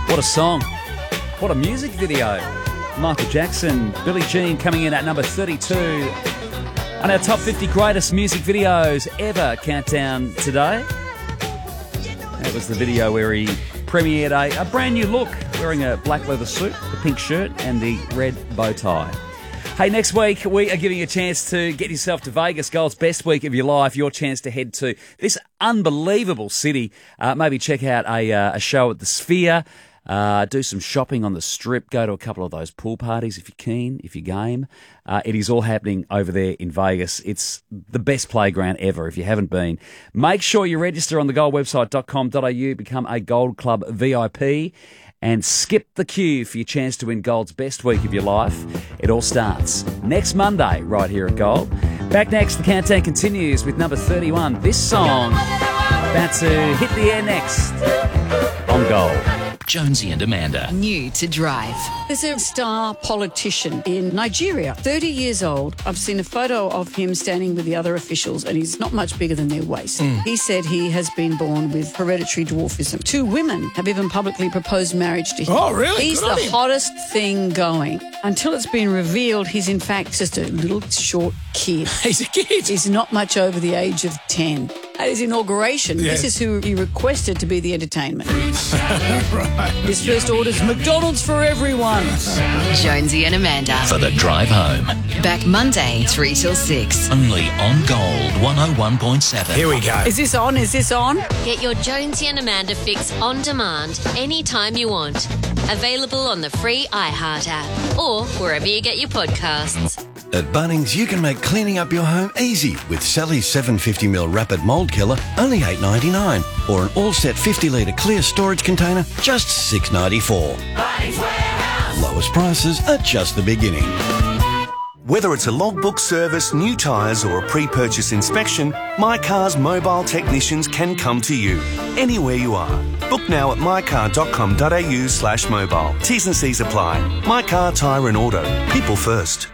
What a song. What a music video. Michael Jackson, Billie Jean coming in at number 32 on our top 50 greatest music videos ever countdown today. That was the video where he premiered a brand new look, wearing a black leather suit, the pink shirt and the red bow tie. Hey, next week we are giving you a chance to get yourself to Vegas, Gold's best week of your life, your chance to head to this unbelievable city, maybe check out a show at the Sphere, do some shopping on the Strip, go to a couple of those pool parties if you're keen, if you're game. It is all happening over there in Vegas. It's the best playground ever if you haven't been. Make sure you register on thegoldwebsite.com.au, become a Gold Club VIP, and skip the queue for your chance to win Gold's best week of your life. It all starts next Monday right here at Gold. Back next, the countdown continues with number 31. This song about to hit the air next on Gold. Jonesy and Amanda. New to drive. There's a star politician in Nigeria, 30 years old. I've seen a photo of him standing with the other officials, and he's not much bigger than their waist. He said he has been born with hereditary dwarfism. 2 women have even publicly proposed marriage to him. Oh, really? He's Good on the him. hottest thing going. Until it's been revealed, he's in fact just a little short kid. He's a kid. He's not much over the age of 10. At his inauguration, Yeah. this is who he requested to be the entertainment. Right. His first order's McDonald's for everyone. Jonesy and Amanda. For the drive home. Back Monday, 3 till 6. Only on Gold 101.7. Here we go. Is this on? Is this on? Get your Jonesy and Amanda fix on demand anytime you want. Available on the free iHeart app or wherever you get your podcasts. At Bunnings, you can make cleaning up your home easy with Sally's 750ml Rapid Mold Killer, only $8.99, or an all-set 50-litre clear storage container, just $6.94. Lowest prices are just the beginning. Whether it's a logbook service, new tyres or a pre-purchase inspection, My Car's mobile technicians can come to you, anywhere you are. Book now at mycar.com.au/mobile. T's and C's apply. My Car, Tyre and Auto. People first.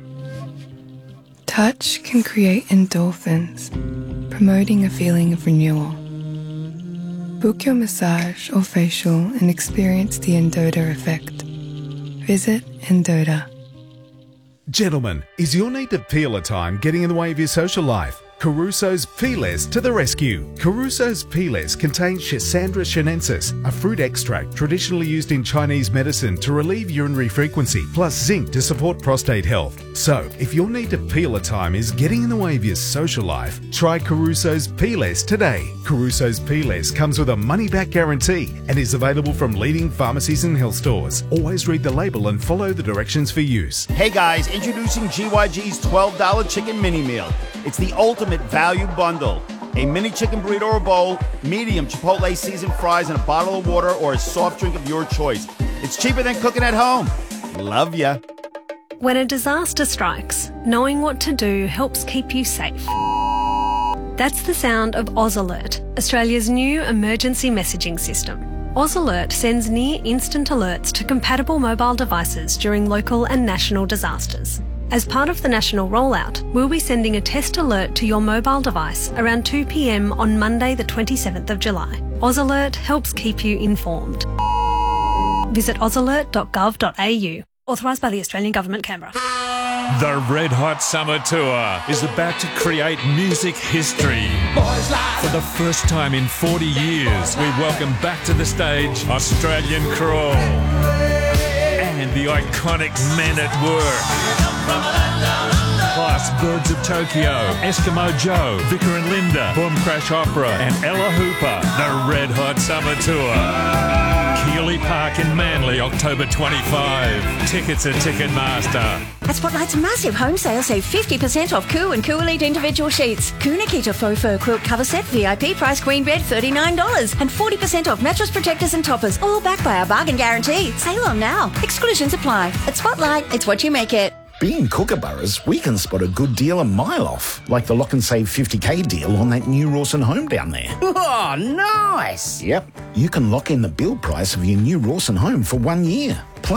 Touch can create endorphins, promoting a feeling of renewal. Book your massage or facial and experience the Endota effect. Visit Endota. Gentlemen, is your need to peel a time getting in the way of your social life? Caruso's Peelers to the rescue. Caruso's Peelers contain Schisandra chinensis, a fruit extract traditionally used in Chinese medicine to relieve urinary frequency, plus zinc to support prostate health. So, if your need to peel a time is getting in the way of your social life, try Caruso's Peelers today. Caruso's Peelers comes with a money-back guarantee and is available from leading pharmacies and health stores. Always read the label and follow the directions for use. Hey guys, introducing GYG's $12 chicken mini meal. It's the ultimate value bundle. A mini chicken burrito or bowl, medium Chipotle seasoned fries, and a bottle of water or a soft drink of your choice. It's cheaper than cooking at home. Love ya. When a disaster strikes, knowing what to do helps keep you safe. That's the sound of Oz Alert, Australia's new emergency messaging system. Oz Alert sends near instant alerts to compatible mobile devices during local and national disasters. As part of the national rollout, we'll be sending a test alert to your mobile device around 2 p.m. on Monday the 27th of July. Oz Alert helps keep you informed. Visit ozalert.gov.au. Authorised by the Australian Government, Canberra. The Red Hot Summer Tour is about to create music history. For the first time in 40 years, we welcome back to the stage Australian Crawl and the iconic Men at Work. Plus Birds of Tokyo, Eskimo Joe, Vicar and Linda, Boom Crash Opera and Ella Hooper. The Red Hot Summer Tour. Keeley Park in Manly, October 25. Tickets at Ticketmaster. At Spotlight's massive home sale, save 50% off Coo and Coo Elite individual sheets. Coo Nikita faux fur quilt cover set, VIP price queen bed, $39. And 40% off mattress protectors and toppers, all backed by our bargain guarantee. Sale on now. Exclusions apply. At Spotlight, it's what you make it. Being Kookaburras, we can spot a good deal a mile off, like the lock and save 50k deal on that new Rawson home down there. Oh, nice! Yep, you can lock in the build price of your new Rawson home for 1 year.